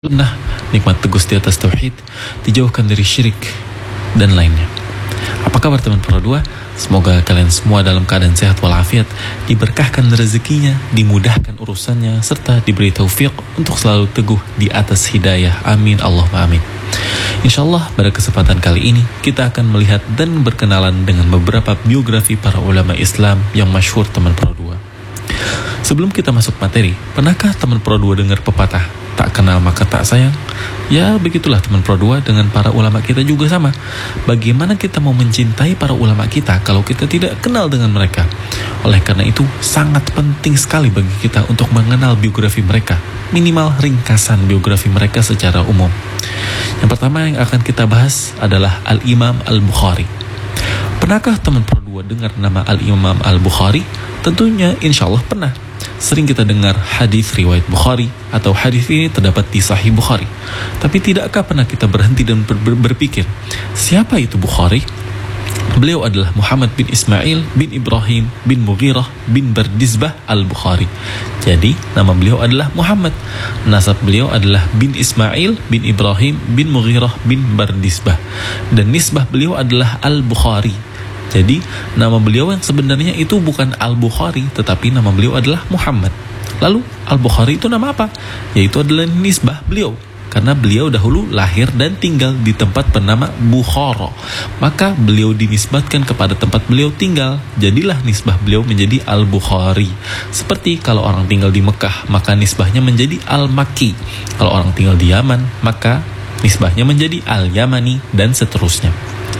sunnah, nikmat tegus di atas tauhid, dijauhkan dari syirik dan lainnya. Apa kabar teman Pro 2? Semoga kalian semua dalam keadaan sehat walafiat, diberkahkan rezekinya, dimudahkan urusannya, serta diberi taufik untuk selalu teguh di atas hidayah. Amin Allahumma amin. Insyaallah pada kesempatan kali ini kita akan melihat dan berkenalan dengan beberapa biografi para ulama Islam yang masyhur teman Pro 2. Sebelum kita masuk materi, pernahkah teman Pro 2 dengar pepatah tak kenal maka tak sayang? Ya begitulah teman Pro 2, dengan para ulama kita juga sama. Bagaimana kita mau mencintai para ulama kita kalau kita tidak kenal dengan mereka? Oleh karena itu sangat penting sekali bagi kita untuk mengenal biografi mereka, minimal ringkasan biografi mereka secara umum. Yang pertama yang akan kita bahas adalah Al-Imam Al-Bukhari. Pernahkah teman Pro 2 dengar nama Al-Imam Al-Bukhari? Tentunya insya Allah pernah. Sering kita dengar hadis riwayat Bukhari atau hadis ini terdapat di Sahih Bukhari. Tapi tidakkah pernah kita berhenti dan berpikir, siapa itu Bukhari? Beliau adalah Muhammad bin Ismail bin Ibrahim bin Mughirah bin Bardizbah Al-Bukhari. Jadi nama beliau adalah Muhammad, nasab beliau adalah bin Ismail bin Ibrahim bin Mughirah bin Bardizbah, dan nisbah beliau adalah Al-Bukhari. Jadi nama beliau yang sebenarnya itu bukan Al-Bukhari, tetapi nama beliau adalah Muhammad. Lalu Al-Bukhari itu nama apa? Yaitu adalah nisbah beliau, karena beliau dahulu lahir dan tinggal di tempat bernama Bukhara. Maka beliau dinisbatkan kepada tempat beliau tinggal. Jadilah nisbah beliau menjadi Al-Bukhari. Seperti kalau orang tinggal di Mekah, maka nisbahnya menjadi Al-Makki. Kalau orang tinggal di Yaman, maka nisbahnya menjadi Al-Yamani, dan seterusnya.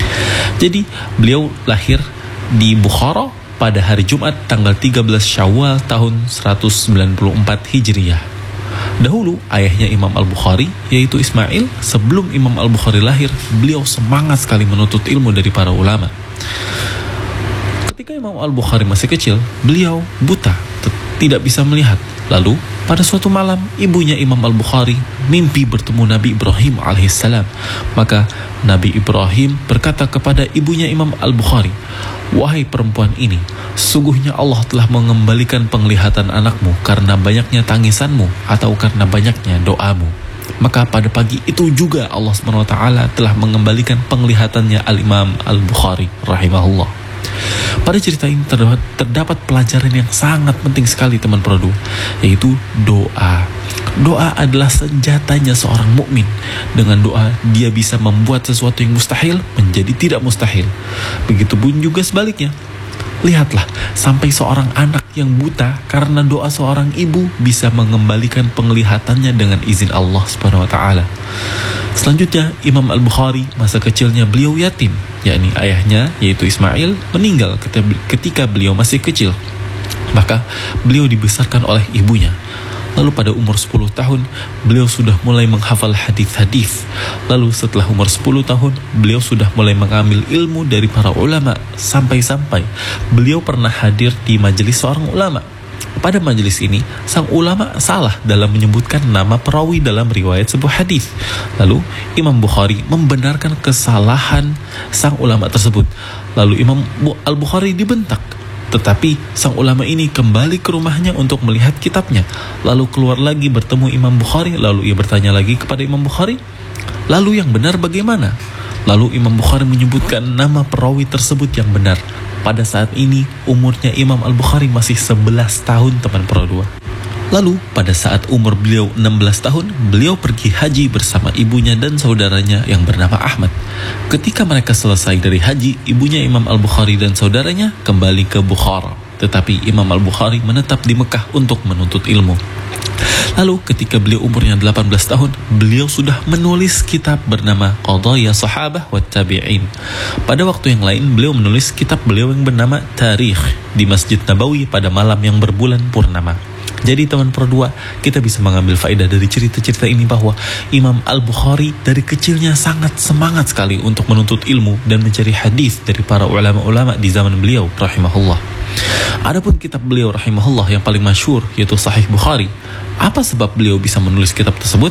Jadi beliau lahir di Bukhara pada hari Jumat tanggal 13 Syawal tahun 194 Hijriyah. Dahulu ayahnya Imam Al-Bukhari, yaitu Ismail, sebelum Imam Al-Bukhari lahir, beliau semangat sekali menuntut ilmu dari para ulama. Ketika Imam Al-Bukhari masih kecil, beliau buta, tidak bisa melihat. Lalu pada suatu malam, ibunya Imam Al-Bukhari mimpi bertemu Nabi Ibrahim alaihissalam. Maka Nabi Ibrahim berkata kepada ibunya Imam Al-Bukhari, "Wahai perempuan ini, sungguhnya Allah telah mengembalikan penglihatan anakmu karena banyaknya tangisanmu atau karena banyaknya doamu." Maka pada pagi itu juga Allah SWT telah mengembalikan penglihatannya Al-Imam Al-Bukhari rahimahullah. Pada cerita ini terdapat pelajaran yang sangat penting sekali teman Pro 2, yaitu doa. Doa adalah senjatanya seorang mukmin. Dengan doa dia bisa membuat sesuatu yang mustahil menjadi tidak mustahil. Begitupun juga sebaliknya. Lihatlah, sampai seorang anak yang buta karena doa seorang ibu bisa mengembalikan penglihatannya dengan izin Allah Subhanahu wa taala. Selanjutnya, Imam Al-Bukhari masa kecilnya beliau yatim, yakni ayahnya yaitu Ismail meninggal ketika beliau masih kecil. Maka beliau dibesarkan oleh ibunya. Lalu pada umur 10 tahun beliau sudah mulai menghafal hadis-hadis. Lalu setelah umur 10 tahun beliau sudah mulai mengambil ilmu dari para ulama, sampai-sampai beliau pernah hadir di majelis seorang ulama. Pada majelis ini, sang ulama salah dalam menyebutkan nama perawi dalam riwayat sebuah hadis. Lalu Imam Bukhari membenarkan kesalahan sang ulama tersebut. Lalu Imam Al-Bukhari dibentak. Tetapi sang ulama ini kembali ke rumahnya untuk melihat kitabnya. Lalu keluar lagi bertemu Imam Bukhari. Lalu ia bertanya lagi kepada Imam Bukhari, "Lalu yang benar bagaimana?" Lalu Imam Bukhari menyebutkan nama perawi tersebut yang benar. Pada saat ini umurnya Imam Al-Bukhari masih 11 tahun teman Pro 2. Lalu pada saat umur beliau 16 tahun, beliau pergi haji bersama ibunya dan saudaranya yang bernama Ahmad. Ketika mereka selesai dari haji, ibunya Imam Al-Bukhari dan saudaranya kembali ke Bukhara. Tetapi Imam Al-Bukhari menetap di Mekah untuk menuntut ilmu. Lalu ketika beliau umurnya 18 tahun, beliau sudah menulis kitab bernama Qadaya Sahabah wa Tabi'in. Pada waktu yang lain, beliau menulis kitab beliau yang bernama Tarikh di Masjid Nabawi pada malam yang berbulan purnama. Jadi teman Pro 2, kita bisa mengambil faedah dari cerita-cerita ini bahwa Imam Al-Bukhari dari kecilnya sangat semangat sekali untuk menuntut ilmu dan mencari hadis dari para ulama-ulama di zaman beliau rahimahullah. Adapun kitab beliau rahimahullah yang paling masyhur yaitu Sahih Bukhari. Apa sebab beliau bisa menulis kitab tersebut?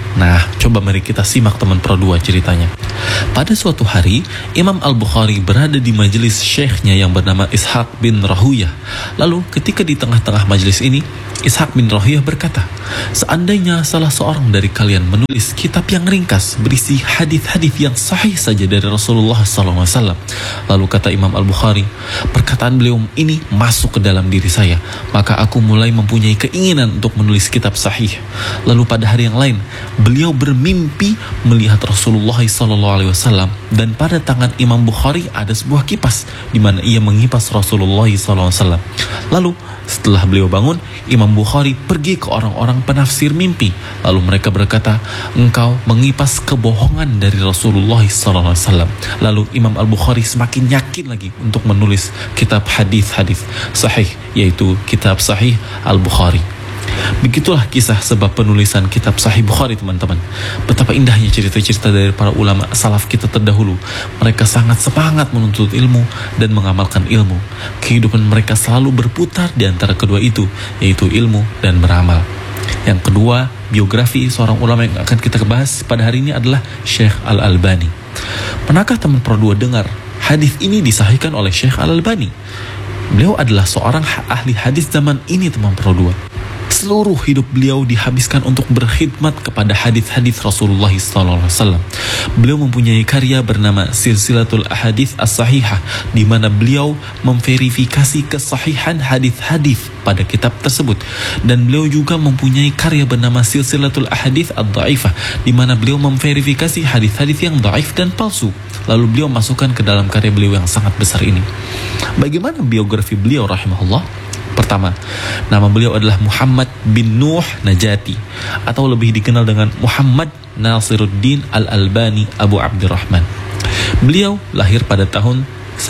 Nah, coba mari kita simak teman Pro 2 ceritanya. Pada suatu hari, Imam Al-Bukhari berada di majelis syekhnya yang bernama Ishaq bin Rahuyah. Lalu ketika di tengah-tengah majelis ini, Ishaq bin Rahuyah berkata, seandainya salah seorang dari kalian menulis kitab yang ringkas berisi hadis-hadis yang sahih saja dari Rasulullah SAW. Lalu kata Imam Al-Bukhari, perkataan beliau ini masuk ke dalam diri saya, maka aku mulai mempunyai keinginan untuk menulis kitab sahih. Lalu pada hari yang lain, beliau bermimpi melihat Rasulullah SAW, dan pada tangan Imam Bukhari ada sebuah kipas di mana ia mengipas Rasulullah SAW. Lalu setelah beliau bangun, Imam Bukhari pergi ke orang-orang penafsir mimpi. Lalu mereka berkata, engkau mengipas kebohongan dari Rasulullah SAW. Lalu Imam Al-Bukhari semakin yakin lagi untuk menulis kitab hadis-hadis sahih, yaitu kitab Sahih Al-Bukhari. Begitulah kisah sebab penulisan kitab Sahih Bukhari, teman-teman. Betapa indahnya cerita-cerita dari para ulama salaf kita terdahulu. Mereka sangat semangat menuntut ilmu dan mengamalkan ilmu. Kehidupan mereka selalu berputar di antara kedua itu, yaitu ilmu dan beramal. Yang kedua, biografi seorang ulama yang akan kita bahas pada hari ini adalah Syekh Al-Albani. Pernahkah teman Pro 2 dengar hadis ini disahihkan oleh Syekh Al-Albani? Beliau adalah seorang ahli hadis zaman ini, teman Pro 2. Seluruh hidup beliau dihabiskan untuk berkhidmat kepada hadis-hadis Rasulullah SAW. Beliau mempunyai karya bernama Silsilatul Ahadits As-Sahihah, di mana beliau memverifikasi kesahihan hadis-hadis pada kitab tersebut. Dan beliau juga mempunyai karya bernama Silsilatul Ahadits Ad-Dhaifah, di mana beliau memverifikasi hadis-hadis yang dhaif dan palsu. Lalu beliau masukkan ke dalam karya beliau yang sangat besar ini. Bagaimana biografi beliau rahimahullah? Pertama, nama beliau adalah Muhammad bin Nuh Najati, atau lebih dikenal dengan Muhammad Nasiruddin Al-Albani Abu Abdurrahman. Beliau lahir pada tahun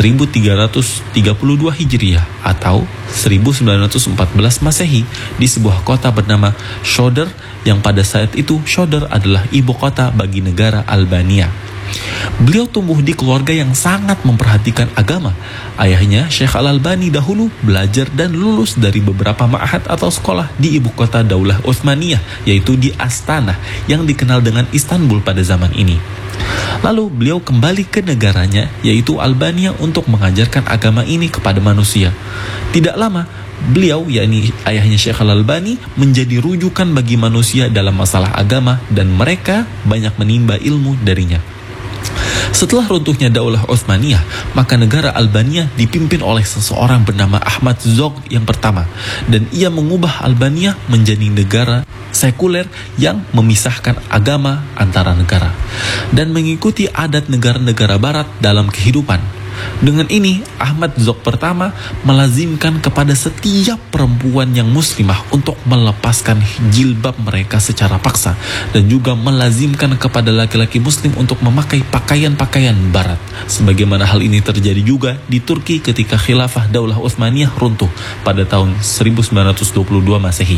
1332 Hijriah atau 1914 Masehi di sebuah kota bernama Shkodër, yang pada saat itu Shkodër adalah ibu kota bagi negara Albania. Beliau tumbuh di keluarga yang sangat memperhatikan agama. Ayahnya, Syekh Al-Albani, dahulu belajar dan lulus dari beberapa ma'had atau sekolah di ibu kota Daulah Utsmaniyah, yaitu di Astana, yang dikenal dengan Istanbul pada zaman ini. Lalu beliau kembali ke negaranya, yaitu Albania, untuk mengajarkan agama ini kepada manusia. Tidak lama, beliau, yakni ayahnya Syekh Al-Albani, menjadi rujukan bagi manusia dalam masalah agama, dan mereka banyak menimba ilmu darinya. Setelah runtuhnya Daulah Utsmaniyah, maka negara Albania dipimpin oleh seseorang bernama Ahmad Zog yang pertama, dan ia mengubah Albania menjadi negara sekuler yang memisahkan agama antara negara dan mengikuti adat negara-negara barat dalam kehidupan. Dengan ini, Ahmad Zog pertama melazimkan kepada setiap perempuan yang muslimah untuk melepaskan jilbab mereka secara paksa, dan juga melazimkan kepada laki-laki muslim untuk memakai pakaian-pakaian barat. Sebagaimana hal ini terjadi juga di Turki ketika khilafah Daulah Utsmaniyah runtuh pada tahun 1922 Masehi.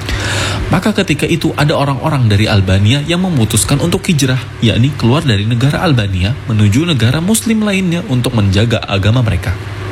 Maka ketika itu ada orang-orang dari Albania yang memutuskan untuk hijrah, yakni keluar dari negara Albania menuju negara muslim lainnya untuk menjaga agama mereka.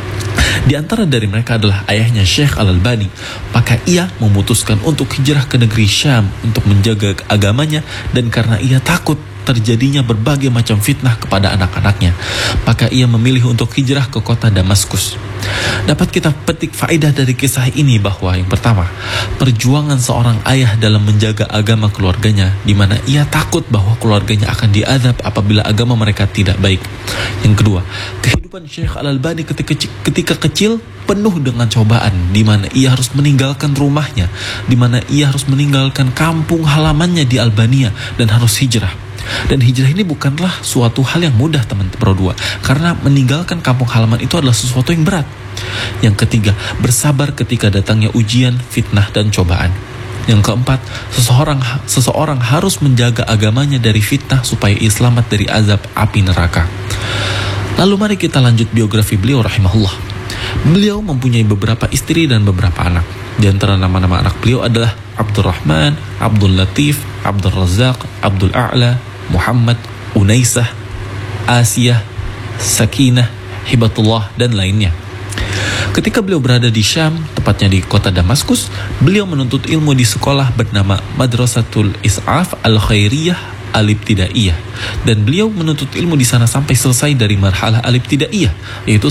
Di antara dari mereka adalah ayahnya Syekh Al-Albani. Maka ia memutuskan untuk hijrah ke negeri Syam untuk menjaga agamanya, dan karena ia takut terjadinya berbagai macam fitnah kepada anak-anaknya, maka ia memilih untuk hijrah ke kota Damaskus. Dapat kita petik faedah dari kisah ini bahwa yang pertama, perjuangan seorang ayah dalam menjaga agama keluarganya, di mana ia takut bahwa keluarganya akan diazab apabila agama mereka tidak baik. Yang kedua, kehidupan Syekh Al-Albani ketika kecil penuh dengan cobaan, di mana ia harus meninggalkan rumahnya, di mana ia harus meninggalkan kampung halamannya di Albania dan harus hijrah. Dan hijrah ini bukanlah suatu hal yang mudah, teman Pro 2, karena meninggalkan kampung halaman itu adalah sesuatu yang berat. Yang ketiga, bersabar ketika datangnya ujian, fitnah, dan cobaan. Yang keempat, seseorang harus menjaga agamanya dari fitnah supaya ia selamat dari azab api neraka. Lalu mari kita lanjut biografi beliau rahimahullah. Beliau mempunyai beberapa istri dan beberapa anak. Di antara nama-nama anak beliau adalah Abdurrahman, Abdul Latif, Abdul Razak, Abdul A'la, Muhammad, Unaisah, Asiyah, Sakinah, Hibatullah, dan lainnya. Ketika beliau berada di Syam, tepatnya di kota Damaskus, beliau menuntut ilmu di sekolah bernama Madrasatul Is'af Al-Khairiyah Al-Ibtidaiyah, dan beliau menuntut ilmu di sana sampai selesai dari marhalah Al-Ibtidaiyah, yaitu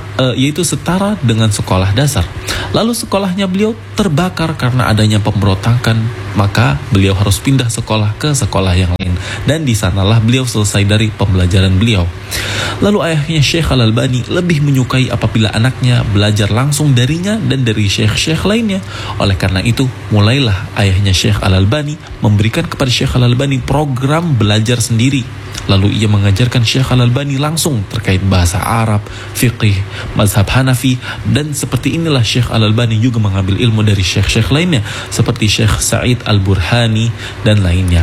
setara dengan sekolah dasar. Lalu sekolahnya beliau terbakar karena adanya pemberontakan, maka beliau harus pindah sekolah ke sekolah yang lain, dan di sanalah beliau selesai dari pembelajaran beliau. Lalu ayahnya Syekh Al-Albani lebih menyukai apabila anaknya belajar langsung darinya dan dari syekh-syekh lainnya. Oleh karena itu, mulailah ayahnya Syekh Al-Albani memberikan kepada Syekh Al-Albani program belajar sendiri. Lalu ia mengajarkan Syekh Al-Albani langsung terkait bahasa Arab, fiqih, mazhab Hanafi, dan seperti inilah Syekh Al-Albani juga mengambil ilmu dari syekh-syekh lainnya seperti Syekh Sa'id Al-Burhani dan lainnya.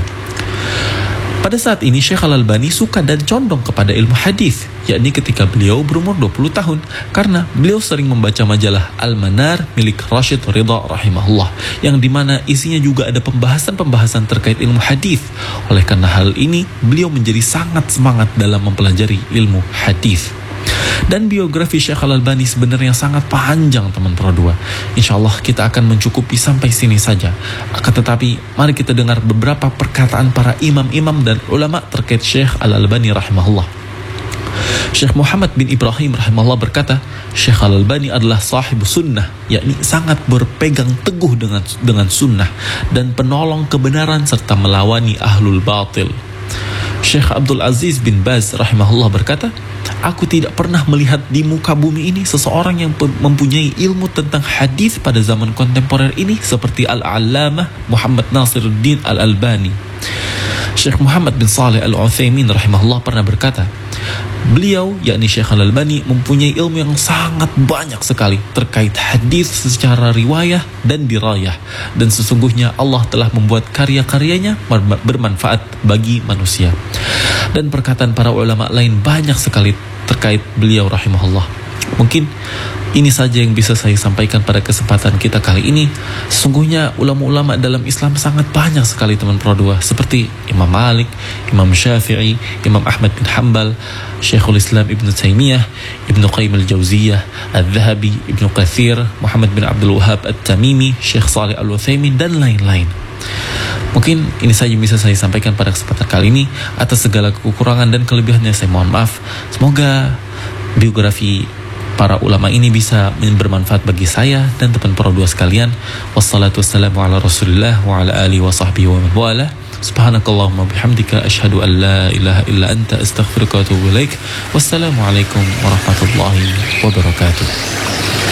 Pada saat ini Syekh Al-Albani suka dan condong kepada ilmu hadis, yakni ketika beliau berumur 20 tahun, karena beliau sering membaca majalah Al-Manar milik Rashid Ridha rahimahullah, yang dimana isinya juga ada pembahasan-pembahasan terkait ilmu hadis. Oleh karena hal ini, beliau menjadi sangat semangat dalam mempelajari ilmu hadis. Dan biografi Syekh Al-Albani sebenarnya sangat panjang, teman Pro 2. Insya Allah kita akan mencukupi sampai sini saja. Akan tetapi mari kita dengar beberapa perkataan para imam-imam dan ulama terkait Syekh Al-Albani rahimahullah. Syekh Muhammad bin Ibrahim rahimahullah berkata, Syekh Al-Albani adalah sahib sunnah, yakni sangat berpegang teguh dengan sunnah dan penolong kebenaran serta melawani ahlul batil. Syekh Abdul Aziz bin Baz rahimahullah berkata, aku tidak pernah melihat di muka bumi ini seseorang yang mempunyai ilmu tentang hadis pada zaman kontemporer ini seperti Al-Allamah Muhammad Nasiruddin Al-Albani. Syekh Muhammad bin Saleh Al-Utsaimin rahimahullah pernah berkata, beliau, yakni Syekh Al-Albani, mempunyai ilmu yang sangat banyak sekali terkait hadis secara riwayah dan dirayah, dan sesungguhnya Allah telah membuat karya-karyanya bermanfaat bagi manusia. Dan perkataan para ulama lain banyak sekali terkait beliau rahimahullah. Mungkin ini saja yang bisa saya sampaikan pada kesempatan kita kali ini. Sesungguhnya ulama-ulama dalam Islam sangat banyak sekali, teman Pro 2, seperti Imam Malik, Imam Syafi'i, Imam Ahmad bin Hanbal, Syekhul Islam Ibn Taimiyah, Ibn Qayyim Al-Jauziyah, Al-Dhahabi, Ibn Katsir, Muhammad bin Abdul Wahhab At-Tamimi, Syekh Shalih Al-Utsaimin, dan lain-lain. Mungkin ini saja yang bisa saya sampaikan pada kesempatan kali ini. Atas segala kekurangan dan kelebihannya saya mohon maaf. Semoga biografi para ulama ini bisa bermanfaat bagi saya dan teman Pro 2 sekalian. Wassalatu wassalamu ala Rasulillah wa ala alihi wa sahbihi wa man wala. Subhanakallahumma bihamdika asyhadu an la ilaha illa anta astaghfiruka wa atubu ilaik. Wassalamualaikum warahmatullahi wabarakatuh.